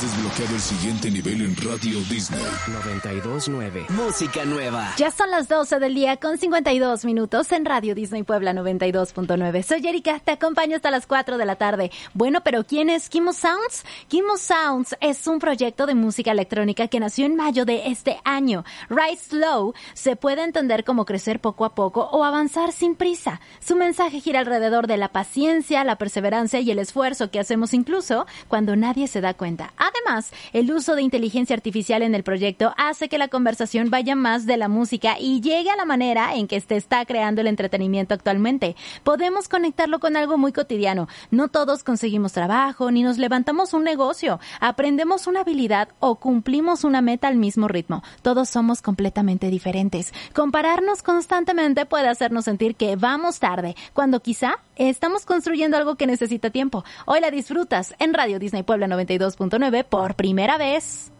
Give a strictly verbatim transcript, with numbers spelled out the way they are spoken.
desbloqueado el siguiente nivel en Radio Disney. noventa y dos punto nueve. Música nueva. Ya son las doce del día con cincuenta y dos minutos en Radio Disney Puebla noventa y dos punto nueve. Soy Erika, te acompaño hasta las cuatro de la tarde. Bueno, pero ¿quién es Kimo Sounds? Kimo Sounds es un proyecto de música electrónica que nació en mayo de este año. Rise Slow se puede entender como crecer poco a poco o avanzar sin prisa. Su mensaje gira alrededor de la paciencia, la perseverancia y el esfuerzo que hacemos incluso cuando nadie se da cuenta. Además, el uso de inteligencia artificial en el proyecto hace que la conversación vaya más de la música y llegue a la manera en que se está creando el entretenimiento actualmente. Podemos conectarlo con algo muy cotidiano. No todos conseguimos trabajo, ni nos levantamos un negocio, aprendemos una habilidad o cumplimos una meta al mismo ritmo. Todos somos completamente diferentes. Compararnos constantemente puede hacernos sentir que vamos tarde, cuando quizá estamos construyendo algo que necesita tiempo. Hoy la disfrutas en Radio Disney Puebla noventa y dos punto nueve por primera vez.